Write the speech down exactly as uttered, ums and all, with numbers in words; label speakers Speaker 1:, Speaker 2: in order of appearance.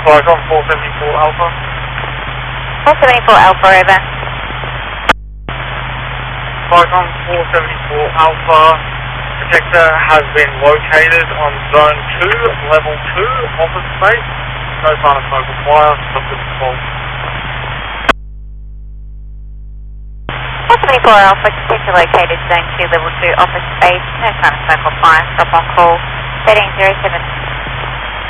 Speaker 1: Falcon four seventy-four Alpha.
Speaker 2: four seventy-four Alpha, over.
Speaker 1: Falcon four seventy-four Alpha, detector has been located on zone two, level two, office space. No sign of smoke required, subject to call.
Speaker 2: four seventy-four Alpha, detector located zone two, level two, office space. No sign of smoke required, stop on call. thirteen zero seven.